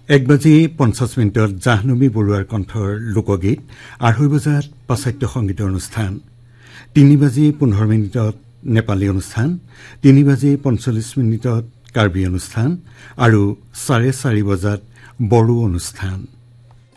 1:50 জাহ্নবী বৰুৱাৰ কণ্ঠৰ লোকগীত, 2:30 বজাত পাশ্চাত্য সংগীতৰ অনুষ্ঠান, 3:15 নেপালী অনুষ্ঠান, 3:45 কাৰ্বি অনুষ্ঠান আৰু 4:30 বজাত বড়ো অনুষ্ঠান।